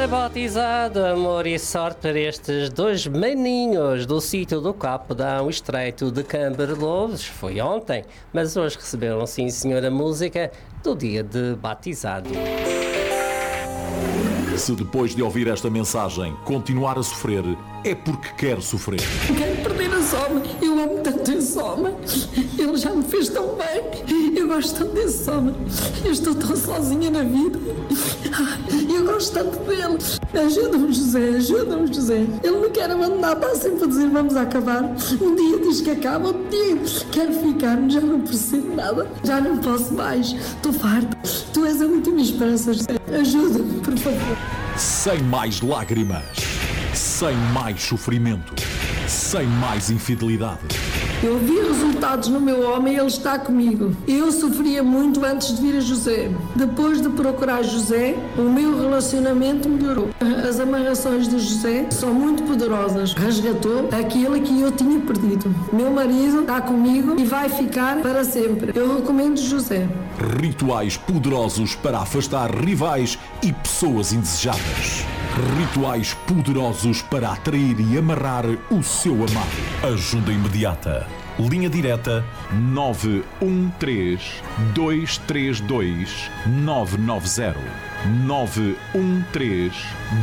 Ora, batizado, amor e sorte para estes dois maninhos do sítio do Capodão Estreito de Camberlobos. Foi ontem, mas hoje receberam, sim senhor, a música do dia de batizado. Se depois de ouvir esta mensagem continuar a sofrer, é porque quer sofrer. Quero perder esse homem. Eu amo tanto esse homem. Ele já me fez tão bem. Eu gosto tanto desse homem. Eu estou tão sozinha na vida. Eu gosto tanto dele. Ajuda-me, José. Ajuda-me, José. Ele me quer abandonar. Está sempre a dizer vamos acabar. Um dia diz que acaba, outro dia quero ficar. Já não percebo nada. Já não posso mais. Estou farta. Tu és a última esperança, José. Ajuda-me, por favor. Sem mais lágrimas, sem mais sofrimento, sem mais infidelidade. Eu vi resultados no meu homem e ele está comigo. Eu sofria muito antes de vir a José. Depois de procurar José, o meu relacionamento melhorou. As amarrações de José são muito poderosas. Resgatou aquilo que eu tinha perdido. Meu marido está comigo e vai ficar para sempre. Eu recomendo José. Rituais poderosos para afastar rivais e pessoas indesejadas. Rituais poderosos para atrair e amarrar o seu amado. Ajuda imediata. Linha direta 913 232 990. 913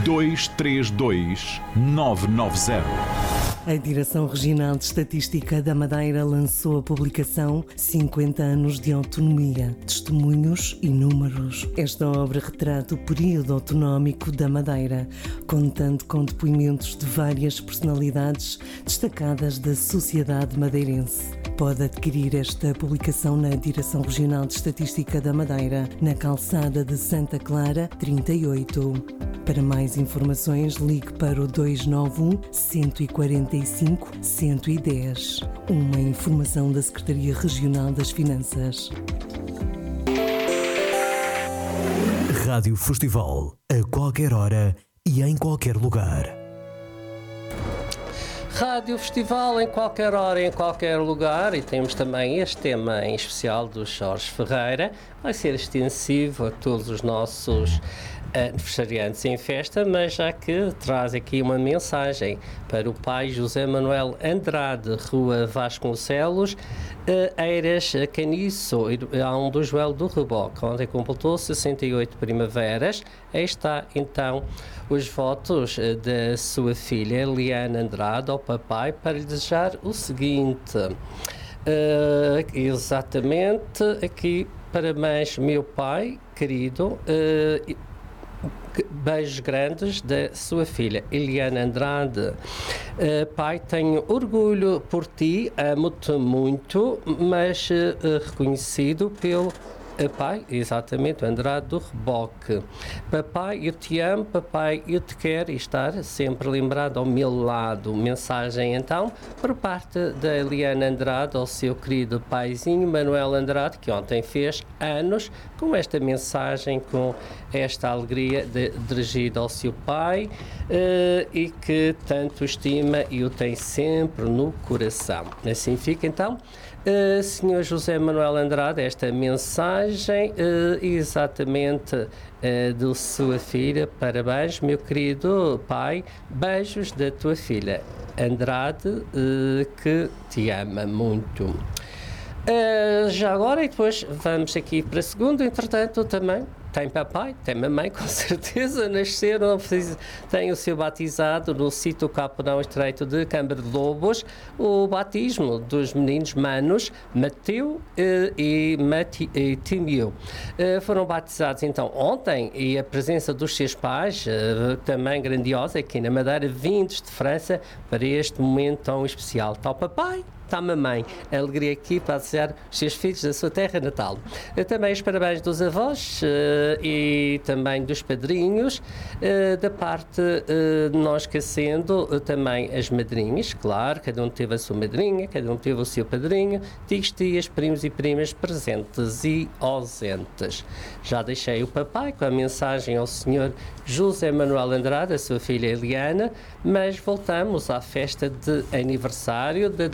232 990. A Direção Regional de Estatística da Madeira lançou a publicação 50 anos de autonomia, testemunhos e números. Esta obra retrata o período autonómico da Madeira, contando com depoimentos de várias personalidades destacadas da sociedade madeirense. Pode adquirir esta publicação na Direção Regional de Estatística da Madeira, na calçada de Santa Clara 38. Para mais informações, ligue para o 291 145 110. Uma informação da Secretaria Regional das Finanças. Rádio Festival, a qualquer hora e em qualquer lugar. Rádio Festival em qualquer hora, em qualquer lugar, e temos também este tema em especial do Jorge Ferreira. Vai ser extensivo a todos os nossos aniversariantes em festa, mas já que traz aqui uma mensagem para o pai José Manuel Andrade, Rua Vasconcelos, Eiras Caniço, a do Joel do Reboque, onde completou 68 primaveras. Aí está então os votos da sua filha Eliana Andrade ao papai para lhe desejar o seguinte. Exatamente aqui, parabéns meu pai querido, beijos grandes da sua filha Eliana Andrade. Pai, tenho orgulho por ti, amo-te muito, mas reconhecido pelo pai, exatamente, Andrade do Reboque. Papai, eu te amo, papai, eu te quero, e estar sempre lembrado ao meu lado. Mensagem então por parte da Eliana Andrade ao seu querido paizinho Manuel Andrade, que ontem fez anos, com esta mensagem, com esta alegria dirigida ao seu pai, e que tanto estima e o tem sempre no coração. Assim fica então, Senhor José Manuel Andrade, esta mensagem exatamente da sua filha. Parabéns, meu querido pai, beijos da tua filha Andrade, que te ama muito. Já agora, e depois vamos aqui para segundo. Entretanto, também tem papai, tem mamãe, com certeza, nasceram, tem o seu batizado no sítio Capodão Estreito de Camberlobos, o batismo dos meninos manos Mateu e Tímio. Foram batizados então ontem, e a presença dos seus pais, também grandiosa, aqui na Madeira, vindos de França para este momento tão especial. Está o papai, está a mamãe, a alegria aqui para desejar os seus filhos da sua terra natal. Também os parabéns dos avós e também dos padrinhos, da parte de nós Cacendo, também as madrinhas, claro, cada um teve a sua madrinha, cada um teve o seu padrinho, tios, tias, primos e primas presentes e ausentes. Já deixei o papai com a mensagem ao senhor José Manuel Andrade, a sua filha Eliana, mas voltamos à festa de aniversário da dona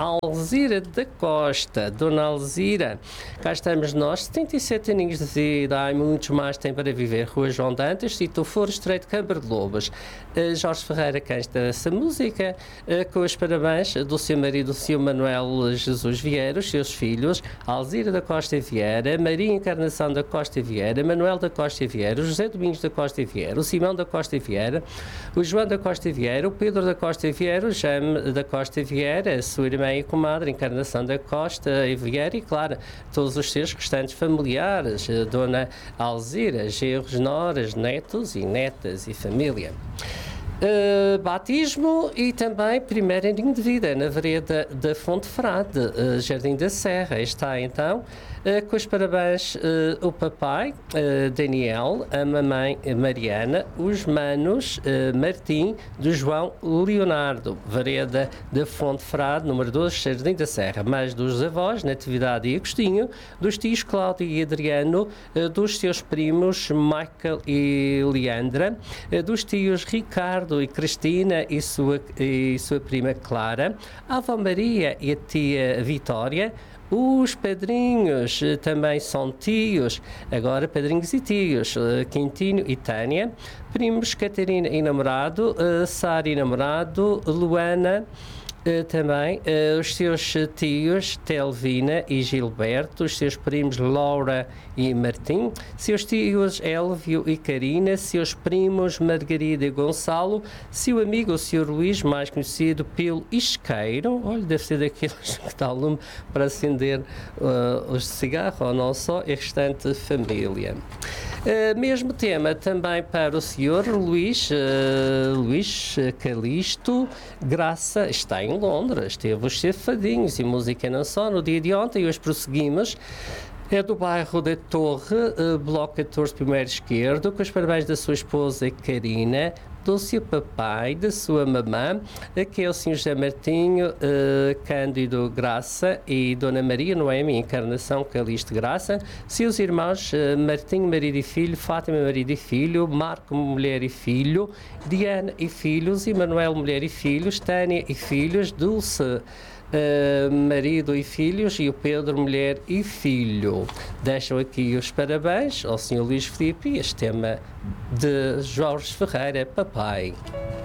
Alzira da Costa. Dona Alzira, cá estamos nós, 77 aninhos de vida, há muitos mais tem para viver. Rua João Dantas, Sítio Foro Estreito, Câmara de Lobos. Jorge Ferreira canta essa música, com os parabéns do seu marido, o seu Manuel Jesus Vieira, os seus filhos, Alzira da Costa Vieira, Maria Encarnação da Costa Vieira, Manuel da Costa Vieira, o José Domingos da Costa Vieira, o Simão da Costa Vieira, o João da Costa Vieira, o Pedro da Costa Vieira, o Jaime da Costa Vieira, a sua irmã e comadre Encarnação da Costa Vieira e, claro, todos os seus restantes familiares, Dona Alzira, genros, noras, netos e netas e família. Batismo e também primeiro aninho de vida na vereda da Fonte Frade, Jardim da Serra. Está então com os parabéns o papai Daniel, a mamãe Mariana, os manos Martim, do João Leonardo, vereda da Fonte Frade, número 12, Jardim da Serra, mais dos avós Natividade e Agostinho, dos tios Cláudio e Adriano, dos seus primos Michael e Leandra, dos tios Ricardo e Cristina e sua prima Clara, a avó Maria e a tia Vitória. Os padrinhos também são tios, agora padrinhos e tios, Quintino e Tânia, primos Catarina e namorado, Sara e namorado, Luana, também os seus tios Telvina e Gilberto, os seus primos Laura e Martim, seus tios Elvio e Karina, seus primos Margarida e Gonçalo, seu amigo o Sr. Luís, mais conhecido pelo Isqueiro, olha, deve ser daqueles que dá lume para acender os cigarros, ou não só, e a restante família. Mesmo tema também para o Sr. Luís Calixto Graça, está em Londres, teve os cefadinhos e música não só no dia de ontem, e hoje prosseguimos. É do bairro da Torre, bloco 14, primeiro esquerdo, com os parabéns da sua esposa Karina, do seu papai, da sua mamã, que é o Sr. José Martinho Cândido Graça e Dona Maria Noemi Encarnação Calixto Graça, seus irmãos Martinho, marido e filho, Fátima, marido e filho, Marco, mulher e filho, Diana e filhos, Emanuel, mulher e filhos, Tânia e filhos, Dulce, marido e filhos, e o Pedro, mulher e filho. Deixam aqui os parabéns ao Sr. Luís Filipe e este tema de Jorge Ferreira, papai.